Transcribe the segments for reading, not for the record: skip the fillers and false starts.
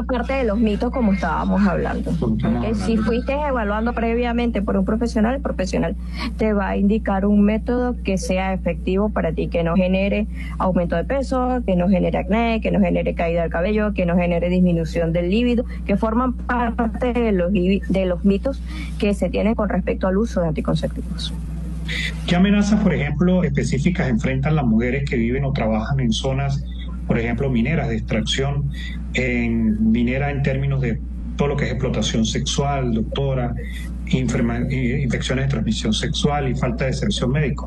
forma parte de los mitos como estábamos hablando. ¿Okay? Si fuiste evaluando previamente por un profesional, el profesional te va a indicar un método que sea efectivo para ti, que no genere aumento de peso, que no genere acné, que no genere caída del cabello, que no genere disminución del líbido, que forman parte de los mitos que se tienen con respecto al uso de anticonceptivos. ¿Qué amenazas, por ejemplo, específicas enfrentan las mujeres que viven o trabajan en zonas, por ejemplo, mineras de extracción, minera en términos de todo lo que es explotación sexual, doctora, infecciones de transmisión sexual y falta de servicio médico?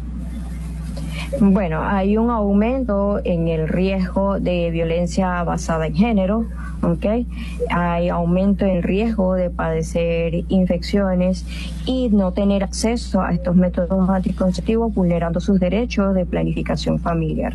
Bueno, hay un aumento en el riesgo de violencia basada en género, ¿okay? Hay aumento en el riesgo de padecer infecciones y no tener acceso a estos métodos anticonceptivos, vulnerando sus derechos de planificación familiar.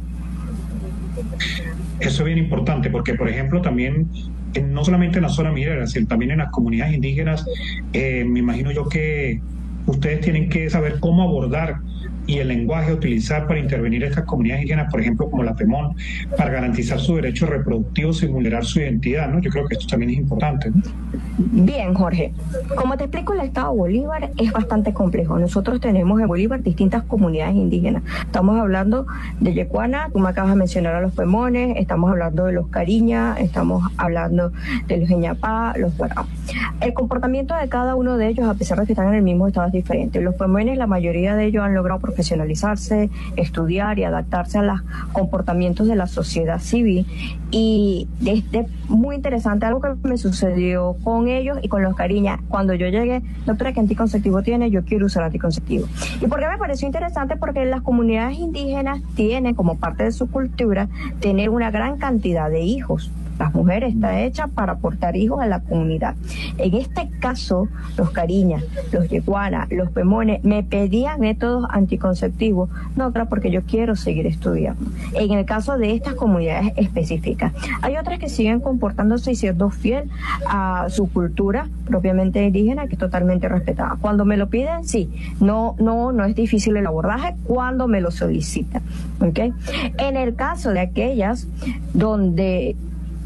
Eso es bien importante porque, por ejemplo, también, no solamente en la zona minera, sino también en las comunidades indígenas, me imagino yo que ustedes tienen que saber cómo abordar y el lenguaje a utilizar para intervenir a estas comunidades indígenas, por ejemplo, como la PEMON, para garantizar sus derechos reproductivos sin vulnerar su identidad, ¿no? Yo creo que esto también es importante, ¿no? Bien, Jorge. Como te explico, el Estado Bolívar es bastante complejo. Nosotros tenemos en Bolívar distintas comunidades indígenas. Estamos hablando de Yecuana, tú me acabas de mencionar a los Pemones, estamos hablando de los Cariña, estamos hablando de los Eñapá, los Guará. El comportamiento de cada uno de ellos, a pesar de que están en el mismo estado, es diferente. Los Pemones, la mayoría de ellos han logrado profesionalizarse, estudiar y adaptarse a los comportamientos de la sociedad civil. Y es muy interesante algo que me sucedió con ellos y con los Cariña. Cuando yo llegué, doctora, ¿qué anticonceptivo tiene? Yo quiero usar anticonceptivo. ¿Y por qué me pareció interesante? Porque las comunidades indígenas tienen como parte de su cultura tener una gran cantidad de hijos. Las mujeres están hechas para aportar hijos a la comunidad. En este caso, los Cariñas, los Yeguanas, los Pemones me pedían métodos anticonceptivos, no, claro, porque yo quiero seguir estudiando. En el caso de estas comunidades específicas. Hay otras que siguen comportándose y siendo fiel a su cultura propiamente indígena, que es totalmente respetada. Cuando me lo piden, sí, no es difícil el abordaje cuando me lo solicitan. ¿Okay? En el caso de aquellas donde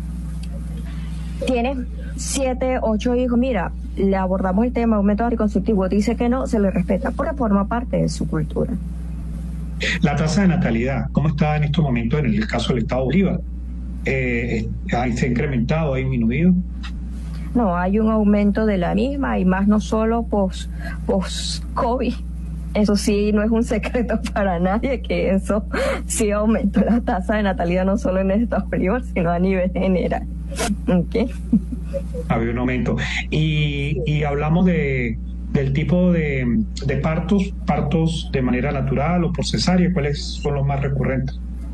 tienes 7, 8 hijos, mira, le abordamos el tema de un método anticonceptivo, dice que no, se le respeta, porque forma parte de su cultura. La tasa de natalidad, ¿cómo está en estos momentos en el caso del Estado Bolívar? ¿Se ha incrementado, ha disminuido? No, hay un aumento de la misma, y más no solo post-COVID. Eso sí, no es un secreto para nadie que eso sí aumentó la tasa de natalidad, no solo en el Estado Bolívar, sino a nivel general. Okay. Había un aumento. Y hablamos del tipo de partos de manera natural o por cesárea, ¿cuáles son los más recurrentes?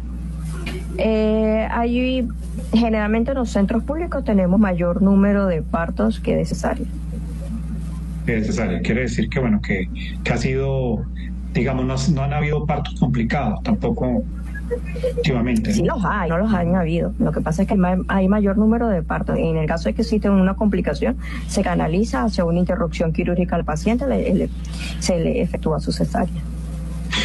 Allí, generalmente en los centros públicos tenemos mayor número de partos que de cesárea. Quiere decir que, bueno, que ha sido, digamos, no han habido partos complicados tampoco últimamente. Sí los hay, no los han habido. Lo que pasa es que hay mayor número de partos. En el caso de que existe una complicación, se canaliza hacia una interrupción quirúrgica al paciente, se le efectúa su cesárea.